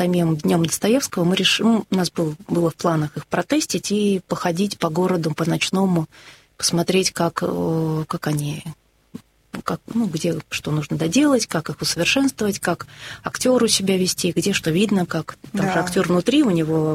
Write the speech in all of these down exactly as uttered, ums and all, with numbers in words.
самим Днем Достоевского мы решим, у нас был, было в планах их протестить и походить по городу, по ночному, посмотреть, как, как они, как, ну, где что нужно доделать, как их усовершенствовать, как актеру себя вести, где что видно, как там да. же актер внутри, у него...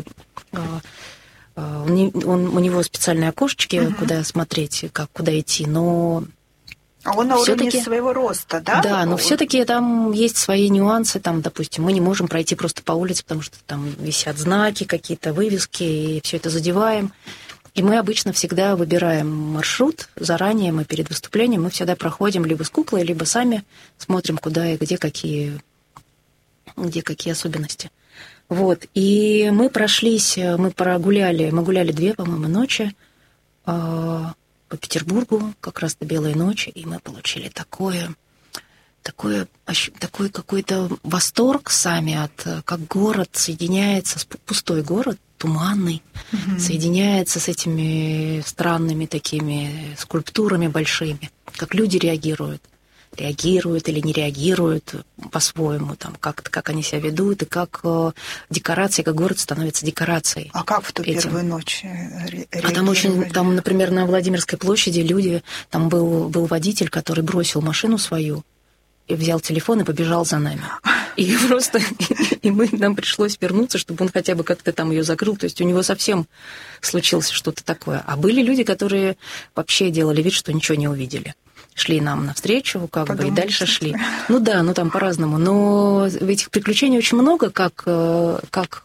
Он, он, у него специальные окошечки, угу. куда смотреть, как, куда идти, но... А он на уровне своего роста, да? Да, но он... все-таки там есть свои нюансы. Там, допустим, мы не можем пройти просто по улице, потому что там висят знаки, какие-то вывески, и все это задеваем. И мы обычно всегда выбираем маршрут заранее, мы перед выступлением, мы всегда проходим либо с куклой, либо сами смотрим, куда и где какие, где какие особенности. Вот, и мы прошлись, мы прогуляли, мы гуляли две, по-моему, ночи э, по Петербургу, как раз до белой ночи, и мы получили такое, такое, такой какой-то восторг сами от, как город соединяется, пустой город, туманный, mm-hmm. соединяется с этими странными такими скульптурами большими, как люди реагируют. реагируют или не реагируют по-своему, там, как, как они себя ведут, и как э, декорация, как город становится декорацией. А как в ту этим. первую ночь реагировали? А там очень, там, например, на Владимирской площади люди, там был, был водитель, который бросил машину свою, и взял телефон и побежал за нами. И просто, и мы, нам пришлось вернуться, чтобы он хотя бы как-то там ее закрыл. То есть у него совсем случилось что-то такое. А были люди, которые вообще делали вид, что ничего не увидели. Шли нам навстречу, как Подумайте. бы, и дальше шли. Ну да, ну там по-разному. Но этих приключений очень много, как, как,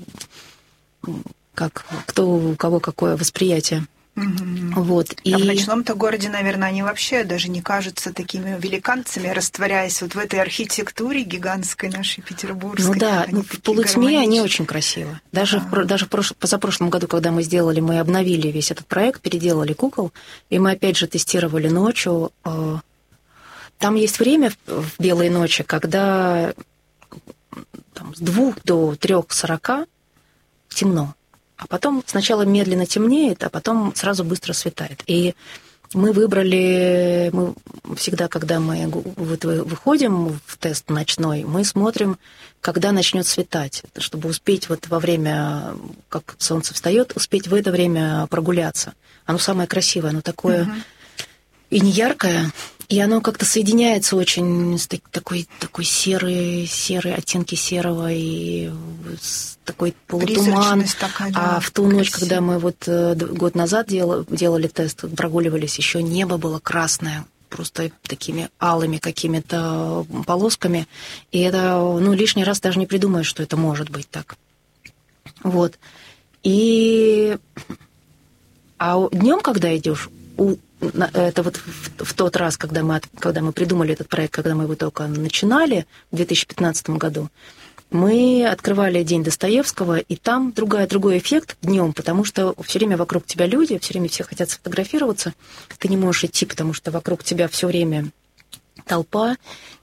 как кто, у кого какое восприятие. Угу. Вот. А и... в ночном-то городе, наверное, они вообще даже не кажутся такими великанцами, растворяясь вот в этой архитектуре гигантской нашей петербургской. Ну да, ну, в полутьме они очень красивы. Даже, да. в, даже в прош... позапрошлом году, когда мы сделали, мы обновили весь этот проект, переделали кукол, и мы опять же тестировали ночью. Там есть время в белые ночи, когда там, с двух до трех сорока темно. А потом сначала медленно темнеет, а потом сразу быстро светает. И мы выбрали, мы всегда, когда мы выходим в тест ночной, мы смотрим, когда начнет светать, чтобы успеть вот во время, как солнце встает, успеть в это время прогуляться. Оно самое красивое, оно такое uh-huh. и не яркое, и оно как-то соединяется очень с такой, такой серой, серой оттенки серого и с такой полутуман. Такая, да, а в ту красиво. Ночь, когда мы вот год назад дел, делали тест, прогуливались, еще небо было красное, просто такими алыми какими-то полосками. И это, ну, лишний раз даже не придумаешь, что это может быть так. Вот. И... А днем, когда идешь, у... это вот в, в тот раз, когда мы, когда мы придумали этот проект, когда мы его только начинали в две тысячи пятнадцатом году, мы открывали День Достоевского, и там другой, другой эффект днем, потому что все время вокруг тебя люди, все время все хотят сфотографироваться, ты не можешь идти, потому что вокруг тебя все время толпа,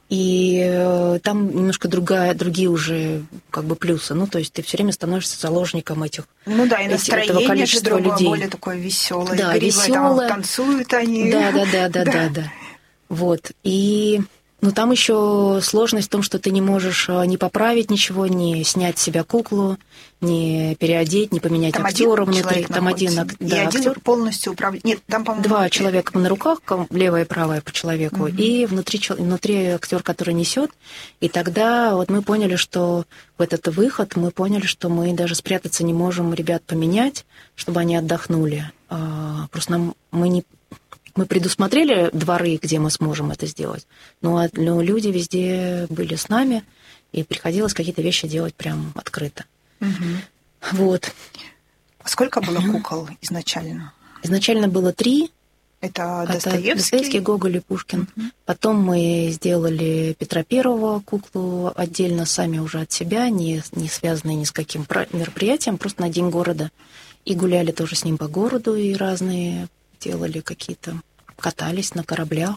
и там немножко другая, другие уже как бы плюсы. Ну, то есть ты все время становишься заложником этих, ну да, и настроение этого количества же другое, людей. Более такое веселое, да, игривое, веселое. Там танцуют они. Да, да, да, да, да, да. Вот. И но там еще сложность в том, что ты не можешь ни поправить ничего, ни снять с себя куклу, ни переодеть, ни поменять там актера один внутри. Там один, да, и один актер. полностью управляет. Нет, там, по-моему, два человека на руках, левая и правая по человеку, угу. и внутри, внутри актер, который несет. И тогда вот мы поняли, что в этот выход мы поняли, что мы даже спрятаться не можем, ребят поменять, чтобы они отдохнули. Просто нам мы не Мы предусмотрели дворы, где мы сможем это сделать, но, но люди везде были с нами, и приходилось какие-то вещи делать прям открыто. Угу. Вот. А сколько было кукол изначально? Изначально было три. Это Это Достоевский? Достоевский, Гоголь и Пушкин. Угу. Потом мы сделали Петра Первого куклу отдельно, сами уже от себя, не, не связанные ни с каким мероприятием, просто на День города. И гуляли тоже с ним по городу, и разные... делали какие-то, катались на кораблях.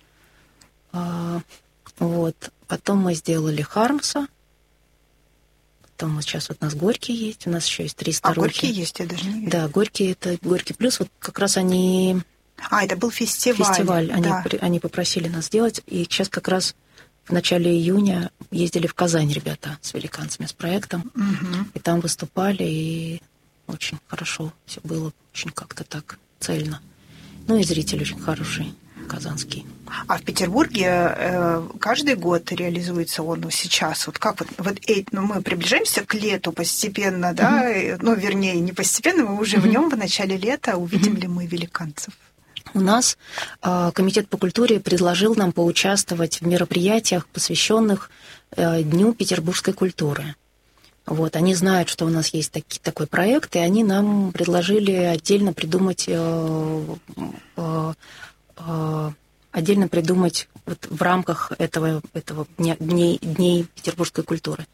А, вот. Потом мы сделали Хармса. Потом вот сейчас вот у нас Горький есть. У нас еще есть три старухи. А Горький есть, я даже не видела. Да, Горький — это Горький плюс. Вот как раз они... А, это был фестиваль. Фестиваль. Они, да. они попросили нас сделать. И сейчас как раз в начале июня ездили в Казань ребята с великанцами, с проектом, угу. и там выступали, и очень хорошо все было, очень как-то так цельно. Ну и зритель очень хороший, казанский. А в Петербурге э, каждый год реализуется он ну, сейчас? Вот как вот, вот э, ну, мы приближаемся к лету постепенно, да? Mm-hmm. Ну, вернее, не постепенно, мы уже mm-hmm. в нем в начале лета увидим mm-hmm. ли мы великанцев? У нас э, Комитет по культуре предложил нам поучаствовать в мероприятиях, посвященных э, Дню петербургской культуры. Вот, они знают, что у нас есть таки, такой проект, и они нам предложили отдельно придумать, э, э, э, отдельно придумать вот в рамках этого, этого дня, дней, дней петербургской культуры.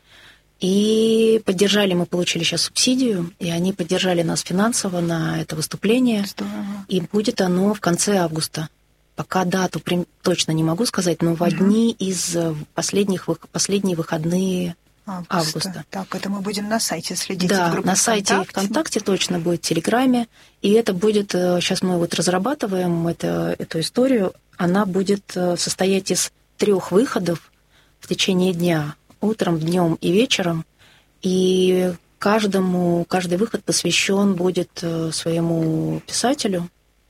И поддержали, мы получили сейчас субсидию, и они поддержали нас финансово на это выступление. Здорово. И будет оно в конце августа. Пока дату точно не могу сказать, но в одни угу. из последних, последние выходные Августа. августа. Так, это мы будем на сайте следить. Да, в группе на сайте ВКонтакте. ВКонтакте точно будет, в Телеграме. И это будет, сейчас мы вот разрабатываем это, эту историю, она будет состоять из трех выходов в течение дня, утром, днем и вечером. И каждому, каждый выход посвящен будет своему писателю.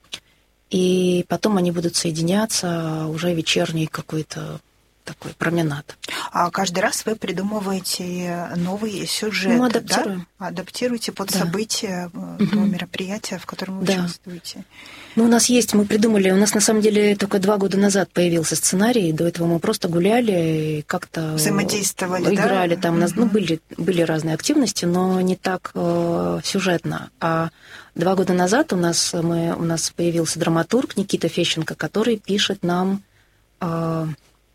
И потом они будут соединяться, уже вечерний какой-то такой променад. А каждый раз вы придумываете новый сюжет, ну, адаптируем. Да? Адаптируете под да. события угу. того мероприятия, в котором вы да. участвуете. Ну, у нас есть, мы придумали, у нас на самом деле только два года назад появился сценарий, до этого мы просто гуляли и как-то взаимодействовали, играли, да? там у нас, угу. ну, были, были разные активности, но не так э, сюжетно. А два года назад у нас, мы, у нас появился драматург Никита Фещенко, который пишет нам э,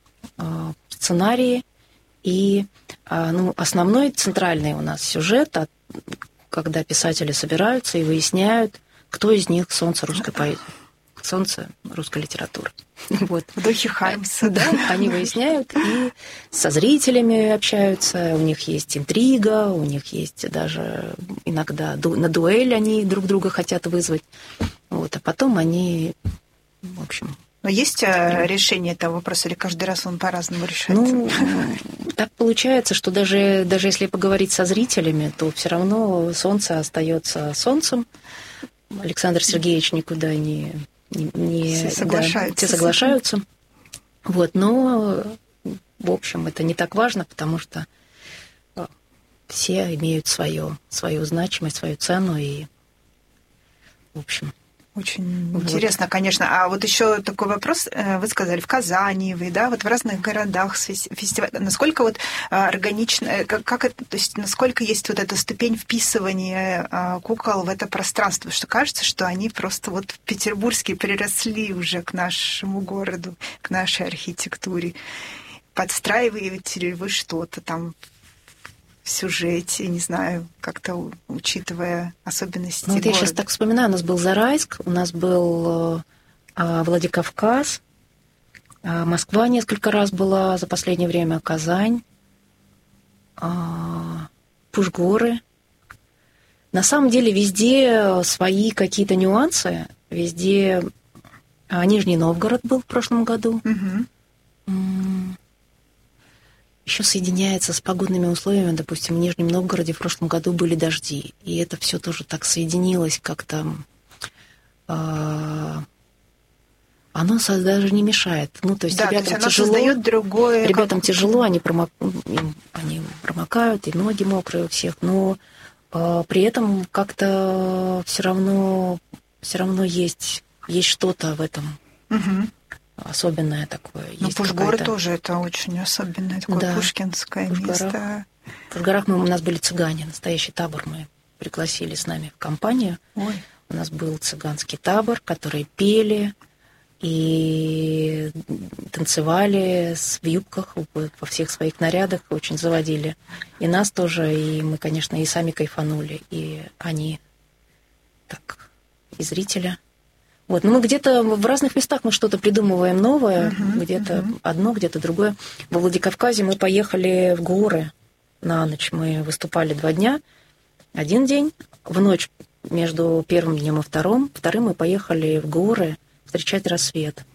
сценарии, и ну, основной центральный у нас сюжет, когда писатели собираются и выясняют, кто из них солнце русской поэзии, солнце русской литературы. Вот. В духе Хармса. Да, они выясняют и со зрителями общаются, у них есть интрига, у них есть даже иногда на дуэль они друг друга хотят вызвать. Вот, а потом они, в общем... Но есть решение этого вопроса, или каждый раз он по-разному решается? Ну, так получается, что даже, даже если поговорить со зрителями, то все равно солнце остается солнцем. Александр Сергеевич никуда не... не, не все соглашаются. Да, все соглашаются. Вот, но, в общем, это не так важно, потому что все имеют свое, свою значимость, свою цену, и, в общем... Очень вот. Интересно, конечно. А вот еще такой вопрос. Вы сказали, в Казани вы, да, вот в разных городах фестиваль. Насколько вот органично, как, как это, то есть насколько есть вот эта ступень вписывания кукол в это пространство, что кажется, что они просто вот в Петербурге приросли уже к нашему городу, к нашей архитектуре. Подстраиваете ли вы что-то там в сюжете, не знаю, как-то учитывая особенности ну, вот города. Я сейчас так вспоминаю, у нас был Зарайск, у нас был э, Владикавказ, э, Москва несколько раз была за последнее время, Казань, э, Пушгоры. На самом деле везде свои какие-то нюансы, везде... А, Нижний Новгород был в прошлом году. Угу. Еще соединяется с погодными условиями. Допустим, в Нижнем Новгороде в прошлом году были дожди, и это все тоже так соединилось как-то. Э, оно даже не мешает. Ну, то есть да, ребятам то есть тяжело. Оно другое, ребятам как... тяжело, они, промок... они промокают, и ноги мокрые у всех, но э, при этом как-то все равно, все равно есть, есть что-то в этом. Угу. Особенное такое. Ну, Пушгоры тоже это очень особенное, такое да. пушкинское в место. В Пушгорах мы, у нас были цыгане, настоящий табор мы пригласили с нами в компанию. Ой. У нас был цыганский табор, которые пели и танцевали в юбках во всех своих нарядах, очень заводили. И нас тоже, и мы, конечно, и сами кайфанули, и они так, и зрителя. Вот, но мы где-то в разных местах мы что-то придумываем новое, uh-huh, где-то uh-huh. одно, где-то другое. Во Владикавказе мы поехали в горы на ночь. Мы выступали два дня. Один день, в ночь между первым днем и вторым. Вторым мы поехали в горы встречать рассвет.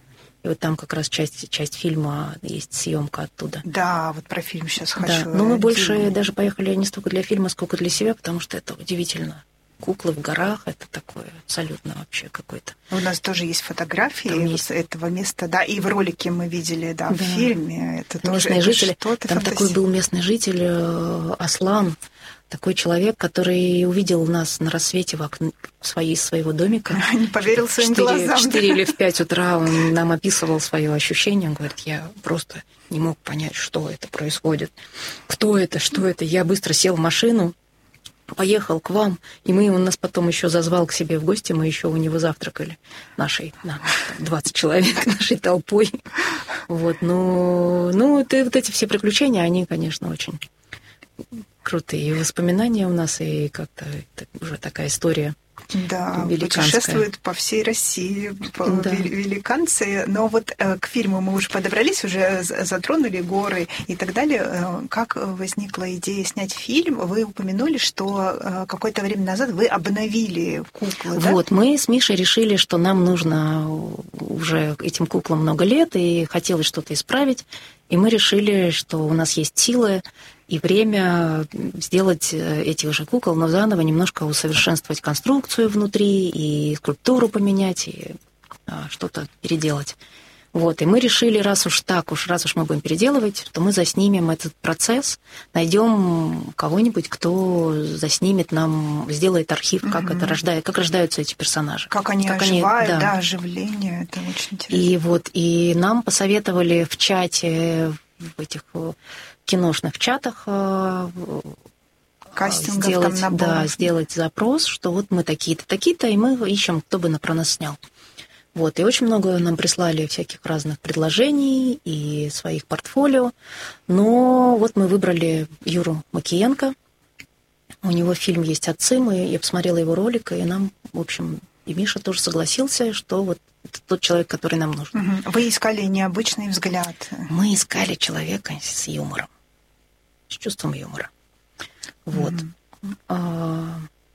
И вот там как раз часть, часть фильма есть съемка оттуда. Да, вот про фильм сейчас хочу. Да. Но мы больше даже поехали не столько для фильма, сколько для себя, потому что это удивительно. Куклы в горах, это такое абсолютно вообще какой-то. У нас тоже есть фотографии есть... этого места, да, и в ролике мы видели, да, да. в фильме. Это тоже местные это жители. Там фантаси... такой был местный житель Аслан, такой человек, который увидел нас на рассвете в окне своей, своего домика. Не поверил своим четыре, глазам. В четыре или в пять утра он нам описывал свое ощущение. Он говорит, я просто не мог понять, что это происходит. Кто это, что это. Я быстро сел в машину, поехал к вам, и мы, он нас потом еще зазвал к себе в гости, мы еще у него завтракали нашей, на, двадцать человек, нашей толпой. Вот, ну, ну это, вот эти все приключения, они, конечно, очень крутые. И воспоминания у нас, и как-то это уже такая история. Да, путешествуют по всей России да. великанцы. Но вот э, к фильму мы уже подобрались, уже затронули горы и так далее. Как возникла идея снять фильм? Вы упомянули, что э, какое-то время назад вы обновили куклы, да? Вот, мы с Мишей решили, что нам нужно уже этим куклам много лет, и хотелось что-то исправить. И мы решили, что у нас есть силы и время сделать этих же кукол, но заново немножко усовершенствовать конструкцию внутри, и скульптуру поменять, и а, что-то переделать. Вот, и мы решили, раз уж так уж, раз уж мы будем переделывать, то мы заснимем этот процесс, найдем кого-нибудь, кто заснимет нам, сделает архив, как mm-hmm. это рождает, как рождаются эти персонажи. Как они как оживают, они, да. да, оживление, это очень интересно. И вот, и нам посоветовали в чате, в этих киношных чатах кастингов, сделать, там да, сделать запрос, что вот мы такие-то, такие-то, и мы ищем, кто бы про нас снял. Вот, и очень много нам прислали всяких разных предложений и своих портфолио. Но вот мы выбрали Юру Макиенко. У него фильм есть «Отцы». Мы, я посмотрела его ролик, и нам, в общем, и Миша тоже согласился, что вот это тот человек, который нам нужен. Вы искали необычный взгляд. Мы искали человека с юмором, с чувством юмора. Вот. Mm-hmm.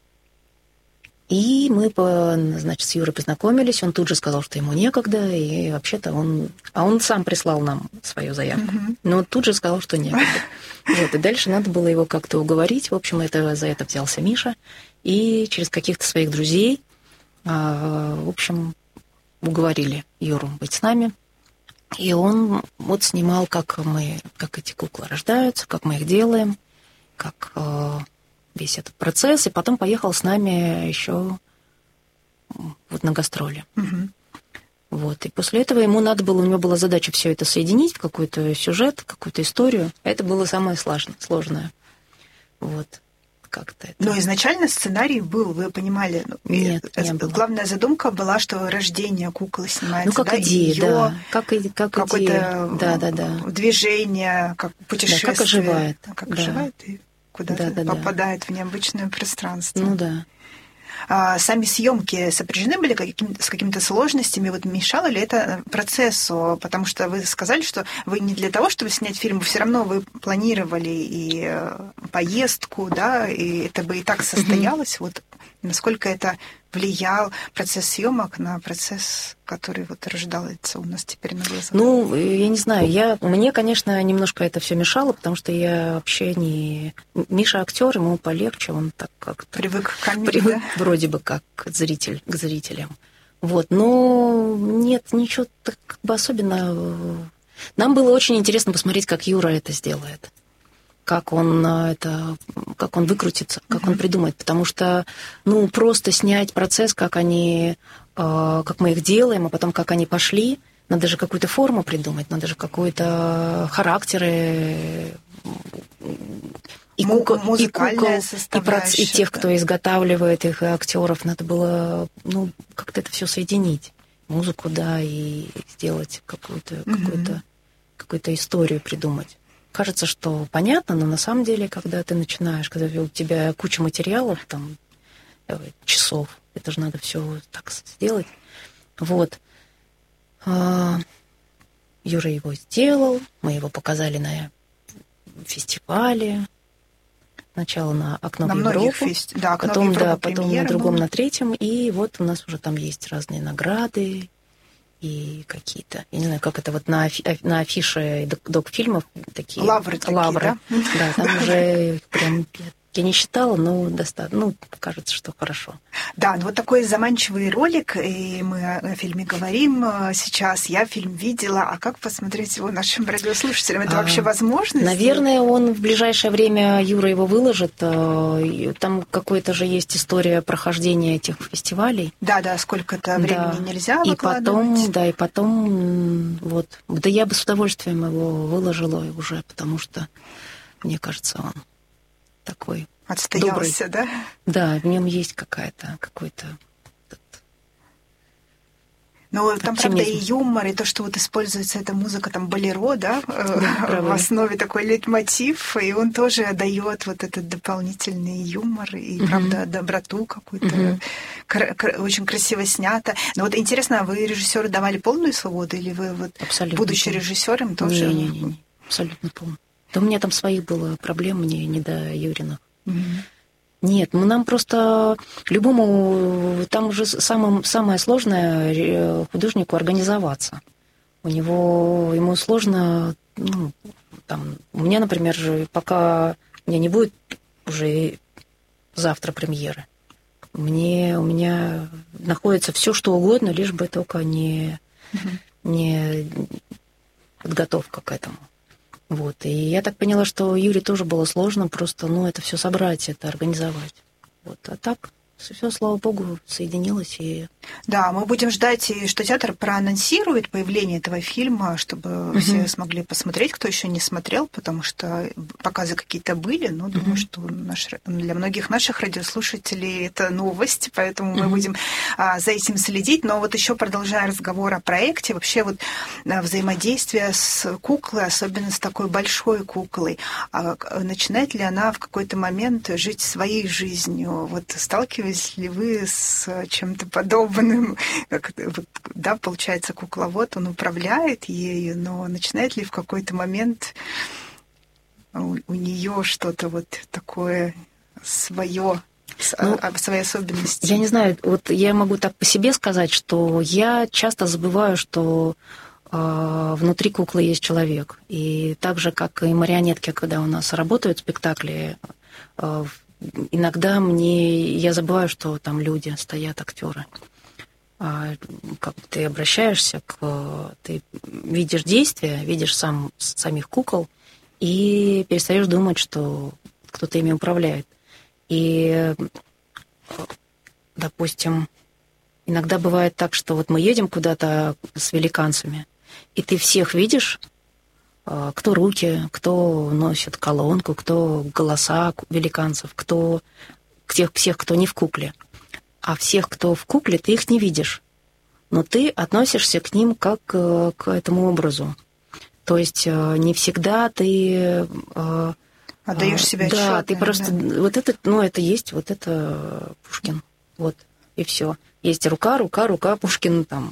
И мы, значит, с Юрой познакомились. Он тут же сказал, что ему некогда, и вообще-то он... А он сам прислал нам свою заявку. Mm-hmm. Но тут же сказал, что некогда. Вот, и дальше надо было его как-то уговорить. В общем, это, за это взялся Миша. И через каких-то своих друзей, в общем, уговорили Юру быть с нами. И он вот снимал, как мы, как эти куклы рождаются, как мы их делаем, как весь этот процесс, и потом поехал с нами еще вот на гастроли. Угу. Вот. И после этого ему надо было, у него была задача все это соединить в какой-то сюжет, какую-то историю. Это было самое сложное. сложное. Вот. Как-то это... Но изначально сценарий был, вы понимали? Нет, не было. Главная задумка была, что рождение куклы снимается. Ну, как да, идея, её да. Как, как какое-то идея. Да, да, да. движение, как путешествие. Да, как оживает. Как да. оживает и куда-то да, да, попадает да. в необычное пространство. Ну да. А сами съемки сопряжены были каким- с какими-то сложностями? Вот мешало ли это процессу? Потому что вы сказали, что вы не для того, чтобы снять фильм, все равно вы планировали и поездку, да, и это бы и так состоялось. Mm-hmm. Вот насколько это влиял процесс съемок на процесс, который вот рождался у нас теперь на глазах? Ну, я не знаю, я, мне, конечно, немножко это все мешало, потому что я вообще не... Миша актер, ему полегче, он так как-то... Привык к камере, Привык да? вроде бы как зритель, к зрителям. Вот, но нет, ничего так как бы особенно... Нам было очень интересно посмотреть, как Юра это сделает. Как он это, как он выкрутится, как mm-hmm. он придумает, потому что, ну, просто снять процесс, как они, э, как мы их делаем, а потом как они пошли, надо же какую-то форму придумать, надо же какой-то характер и, и кукол, музыкальная и, кукол, и, и тех, кто изготавливает их, и актеров, надо было, ну, как-то это все соединить, музыку, да, и сделать какую-то, mm-hmm. какую-то, какую-то историю придумать. Кажется, что понятно, но на самом деле, когда ты начинаешь, когда у тебя куча материалов, там, часов, это же надо все так сделать. Вот. Юра его сделал, мы его показали на фестивале. Сначала на «Окно на в Европу», фест... да, окно потом, в Европу, да, потом на другом, было. на третьем, и вот у нас уже там есть разные награды. и какие-то, я не знаю, как это вот на, афи, на афише док-фильмов такие... Лавры такие, лавры. да? Да, там уже прям... Я не считала, но достаточно. Ну, кажется, что хорошо. Да, ну вот такой заманчивый ролик, и мы о фильме говорим сейчас. Я фильм видела, а как посмотреть его нашим радиослушателям? Это а, вообще возможно? Наверное, он в ближайшее время, Юра его выложит. Там какая-то же есть история прохождения этих фестивалей. Да, да, сколько-то времени да. нельзя и выкладывать. Потом, да, и потом, вот. Да я бы с удовольствием его выложила уже, потому что, мне кажется, он такой отстоялся, добрый. Да? Да, в нем есть какая-то, какой-то... Но там, оптимизм. Правда, и юмор, и то, что вот используется эта музыка, там, болеро, да, да в основе такой лейтмотив, и он тоже дает вот этот дополнительный юмор и, угу. правда, доброту какую-то. Угу. Кр- кр- очень красиво снято. Но вот интересно, вы режиссеру давали полную свободу, или вы, вот, абсолютно будучи полную. Режиссером, тоже... Не-не-не, абсолютно полную. Да у меня там своих было проблем, мне не до Юриных. Mm-hmm. Нет, ну нам просто любому... Там уже самым, самое сложное художнику организоваться. У него... Ему сложно... Ну, там, у меня, например, же, пока у меня не будет уже завтра премьеры, мне, у меня находится все что угодно, лишь бы только не, mm-hmm. не подготовка к этому. Вот. И я так поняла, что Юре тоже было сложно просто, ну, это все собрать, это организовать. Вот. А так все, слава богу, соединилось. И... Да, мы будем ждать, что театр проанонсирует появление этого фильма, чтобы mm-hmm. все смогли посмотреть, кто еще не смотрел, потому что показы какие-то были, но mm-hmm. думаю, что наш, для многих наших радиослушателей это новость, поэтому mm-hmm. мы будем а, за этим следить. Но вот еще продолжая разговор о проекте, вообще вот а, взаимодействие с куклой, особенно с такой большой куклой, а, начинает ли она в какой-то момент жить своей жизнью? Вот сталкиваетесь ли вы с чем-то подобным? Как, да, получается, кукловод, он управляет ею, но начинает ли в какой-то момент у, у нее что-то вот такое свое, ну, свои особенности? Я не знаю, вот я могу так по себе сказать, что я часто забываю, что э, внутри куклы есть человек. И так же, как и марионетки, когда у нас работают спектакли, э, иногда мне я забываю, что там люди стоят, актеры. А, как ты обращаешься к, ты видишь действия, видишь сам самих кукол и перестаешь думать, что кто-то ими управляет. И, допустим, иногда бывает так, что вот мы едем куда-то с великанцами, и ты всех видишь. Кто руки, кто носит колонку, кто голоса великанцев, кто тех, всех, кто не в кукле. А всех, кто в кукле, ты их не видишь. Но ты относишься к ним как к этому образу. То есть не всегда ты... Отдаешь себе да, отчет. Ты да, просто... Да. Вот это, ну, это есть, вот это Пушкин. Вот, и все. Есть рука, рука, рука Пушкина, там,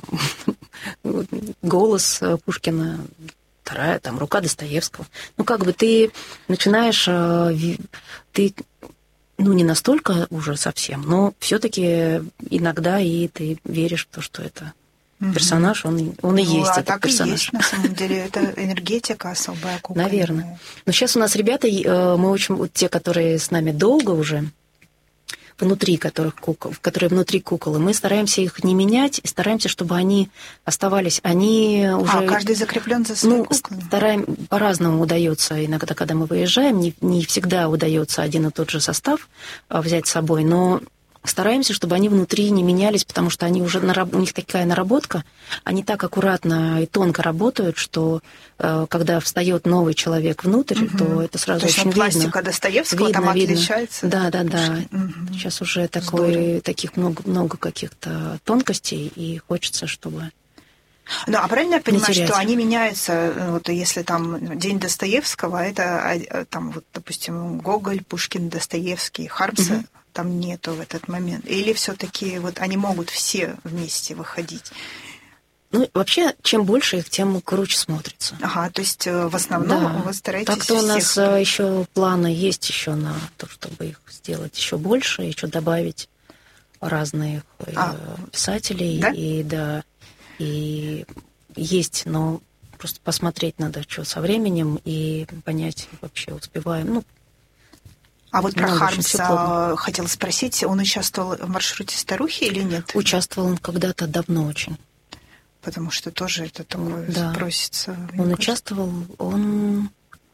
голос Пушкина, вторая, там, рука Достоевского. Ну, как бы ты начинаешь, ты, ну, не настолько уже совсем, но все-таки иногда и ты веришь в то, что это персонаж, он, он ну, и есть а этот так персонаж. И есть, на самом деле, это энергетика особая кукольная. Наверное. Но сейчас у нас ребята, мы очень, вот те, которые с нами долго уже, внутри которых кукол, которые внутри кукол, и мы стараемся их не менять, и стараемся, чтобы они оставались. Они уже... А, каждый закреплен за своей ну, куклой? Стараем, по-разному удается. Иногда, когда мы выезжаем, не, не всегда удается один и тот же состав взять с собой, но стараемся, чтобы они внутри не менялись, потому что они уже, у них такая наработка, они так аккуратно и тонко работают, что когда встает новый человек внутрь, угу. то это сразу то есть очень пластика видно. Достоевского видно, там видно. Отличается? Да, да, да. Угу. Сейчас уже такой, таких много, много каких-то тонкостей, и хочется, чтобы... Ну, а правильно я понимаю, что они меняются, вот если там День Достоевского, это там, вот, допустим, Гоголь, Пушкин, Достоевский, Хармса, угу. там нету в этот момент? Или все-таки вот они могут все вместе выходить? Ну, вообще, чем больше их, тем круче смотрится. Ага, то есть в основном да. вы стараетесь Так-то у нас всех... еще планы есть еще на то, чтобы их сделать еще больше, еще добавить разных а, писателей. Да? И да, И есть, но просто посмотреть надо, что со временем, и понять, вообще успеваем. Ну, а вот про Хармса хотела спросить, он участвовал в маршруте старухи или нет? Участвовал он когда-то давно очень. Потому что тоже это такое да. спросится. Он участвовал, он...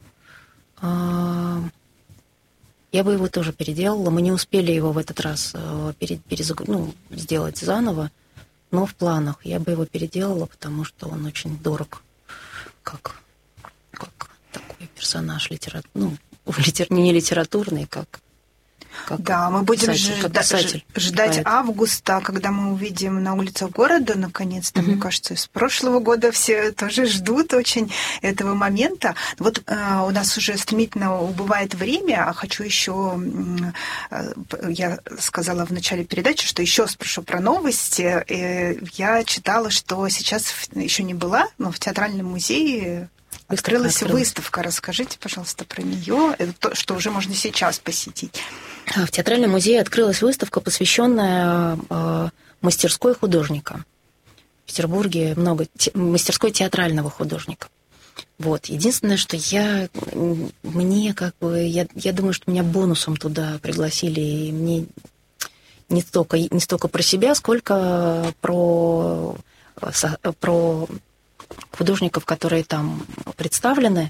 А, я бы его тоже переделала. Мы не успели его в этот раз перезаг... ну, сделать заново, но в планах. Я бы его переделала, потому что он очень дорог, как, как такой персонаж литературный. Ну, литер... не литературный, как... Как да, мы будем писатель, жда- писатель, ждать поэт. августа, когда мы увидим на улицах города, наконец-то, mm-hmm. мне кажется, с прошлого года все тоже ждут очень этого момента. Вот э, у нас уже стремительно убывает время, а хочу еще, э, я сказала в начале передачи, что еще спрошу про новости. Э, я читала, что сейчас еще не была, но в Театральном музее открылась открылась. выставка. Расскажите, пожалуйста, про нее, это то, что уже можно сейчас посетить. В Театральном музее открылась выставка, посвященная э, мастерской художника. В Петербурге много те, мастерской театрального художника. Вот. Единственное, что я, мне как бы, я, я думаю, что меня бонусом туда пригласили, и мне не столько, не столько про себя, сколько про, про художников, которые там представлены.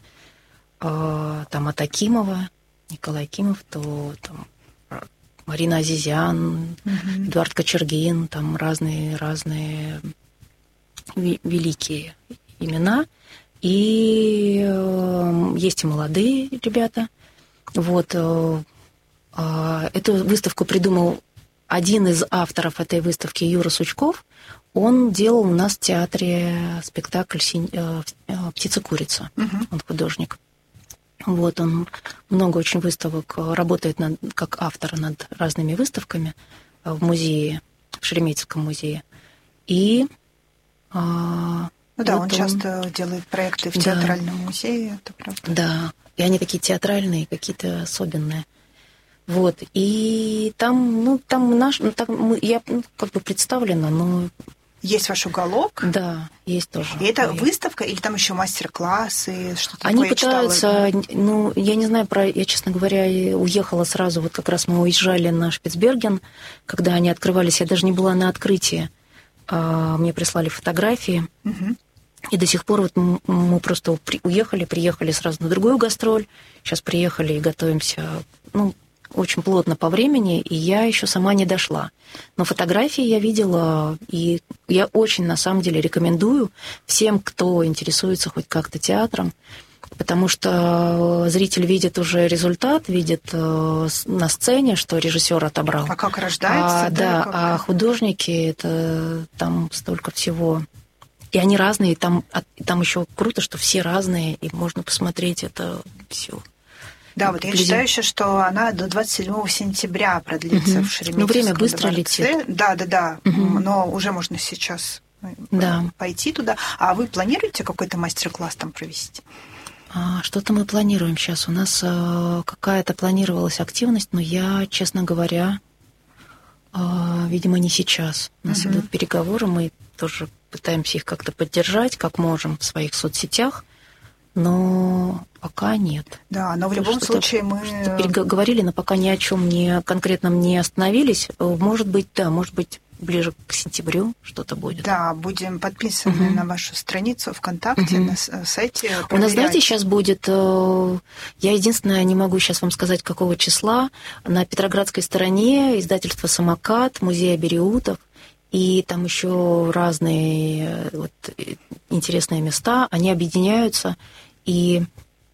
Э, там от Акимова, Николай Акимов, то там Марина Азизян, mm-hmm. Эдуард Кочергин, там разные, разные великие имена. И э, есть и молодые ребята. Вот. Э, э, эту выставку придумал один из авторов этой выставки, Юра Сучков. Он делал у нас в театре спектакль «Птица-курица». Mm-hmm. Он художник. Вот, он много очень выставок, работает над, как автор над разными выставками в музее, в Шереметьевском музее. И... А, ну да, вот он, он часто делает проекты в да, Театральном музее, это правда. Да, и они такие театральные, какие-то особенные. Вот, и там, ну, там наш, ну, там мы, я ну, как бы представлена, но... Есть ваш уголок? Да, есть тоже. И это выставка или там еще мастер-классы, что-то Они такое? пытаются, ну, я не знаю про, я, честно говоря, уехала сразу, вот как раз мы уезжали на Шпицберген, когда они открывались, я даже не была на открытии, мне прислали фотографии, угу. И до сих пор вот мы просто уехали, приехали сразу на другую гастроль, сейчас приехали и готовимся, ну, очень плотно по времени, и я еще сама не дошла. Но фотографии я видела, и я очень, на самом деле, рекомендую всем, кто интересуется хоть как-то театром, потому что зритель видит уже результат, видит на сцене, что режиссер отобрал. А как рождается? А, да, да как... а художники, это там столько всего. И они разные, и там, и там еще круто, что все разные, и можно посмотреть это все. Да, вот я читаю еще, что она до двадцать седьмого сентября продлится угу. в Шереметьевском Ну, время быстро дворце. летит. Да, да, да. Угу. Но уже можно сейчас да. пойти туда. А вы планируете какой-то мастер-класс там провести? А, что-то мы планируем сейчас. У нас а, какая-то планировалась активность, но я, честно говоря, а, видимо, не сейчас. У нас угу. идут переговоры, мы тоже пытаемся их как-то поддержать, как можем в своих соцсетях. Но пока нет. Да, но в любом что-то, случае мы... Что-то переговорили, но пока ни о чем не, конкретном не остановились. Может быть, да, может быть, ближе к сентябрю что-то будет. Да, будем подписаны угу. на вашу страницу ВКонтакте, угу. на сайте. Проверять. У нас, знаете, сейчас будет... Я единственное, не могу сейчас вам сказать, какого числа. На Петроградской стороне издательство «Самокат», музей Абериутов. И там еще разные вот, интересные места, они объединяются. И,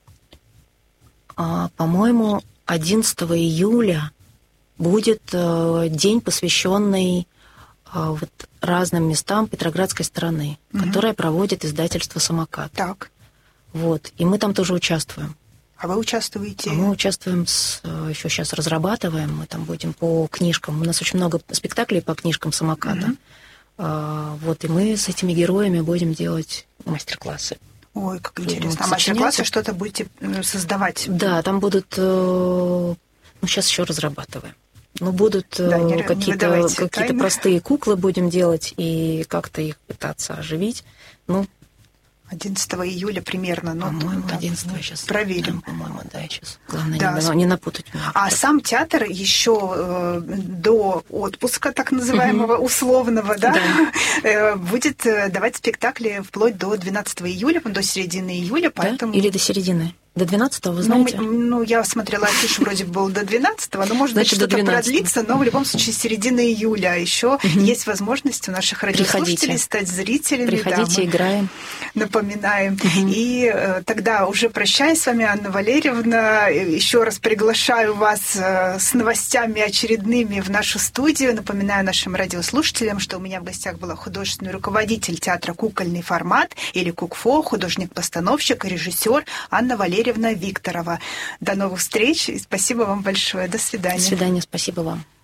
по-моему, одиннадцатого июля будет день, посвященный вот, разным местам Петроградской стороны, угу. которое проводит издательство «Самокат». Так. Вот. И мы там тоже участвуем. А вы участвуете? А мы участвуем, с, еще сейчас разрабатываем, мы там будем по книжкам. У нас очень много спектаклей по книжкам «Самоката». Mm-hmm. А, вот, и мы с этими героями будем делать мастер-классы. Ой, как интересно. А мастер-классы что-то будете создавать? Да, там будут... Ну, сейчас еще разрабатываем. Ну, будут да, не, какие-то, не какие-то простые куклы будем делать и как-то их пытаться оживить. Ну, одиннадцатого июля примерно. Ну, по-моему, да, одиннадцатого сейчас. Проверим. Да, по-моему, да, сейчас. Главное, да. не, не напутать меня. А сам театр еще э, до отпуска, так называемого, угу. условного, да, да. Э, будет давать спектакли вплоть до двенадцатого июля, до середины июля, поэтому... Да? Или до середины? До двенадцатого, вы знаете? Ну, ну я смотрела афишу, вроде было до двенадцатого, но, может Значит, быть, что-то продлится, но в любом случае середина июля. Еще угу. есть возможность у наших радиослушателей Приходите. стать зрителями. Приходите, да, играем. Напоминаем. Угу. И э, тогда уже прощаюсь с вами, Анна Валерьевна. Еще раз приглашаю вас э, с новостями очередными в нашу студию. Напоминаю нашим радиослушателям, что у меня в гостях была художественный руководитель театра «Кукольный формат» или КУКФО, художник-постановщик и режиссер Анна Валерьевна Викторова. До новых встреч и спасибо вам большое. До свидания. До свидания, спасибо вам.